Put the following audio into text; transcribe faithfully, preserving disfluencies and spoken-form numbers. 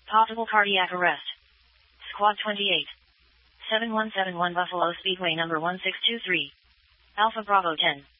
Possible cardiac arrest. Squad twenty-eight. seven one seven one Buffalo Speedway number one six two three. Alpha Bravo ten.